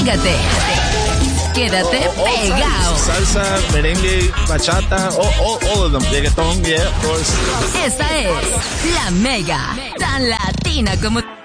Pégate. Quédate pegado. Salsa, merengue, bachata, all of them. Reggaeton, yeah, of course. Esta es la Mega, tan latina como